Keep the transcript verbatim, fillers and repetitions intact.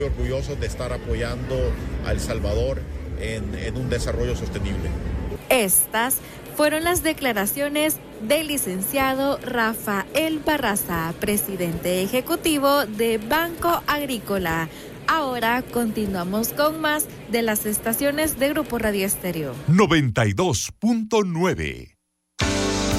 Orgullosos de estar apoyando a El Salvador en, en un desarrollo sostenible. Estas fueron las declaraciones del licenciado Rafael Barraza, presidente ejecutivo de Banco Agrícola. Ahora continuamos con más de las estaciones de Grupo Radio Estéreo. noventa y dos punto nueve